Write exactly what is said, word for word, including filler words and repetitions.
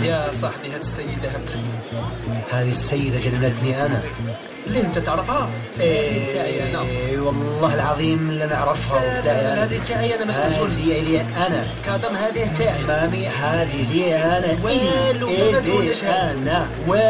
يا صاحبي هذه السيدة هبلتني. هذه السيدة جننتني أنا. ليه أنت تعرفها؟ إيه نتاعي أنا. والله العظيم اللي نعرفها. هذه نتاعي أنا، بس مسؤول. هذه لي أنا كادم هذه نتاعي مامي، هذه لي أنا. والو إيه إيه أنا.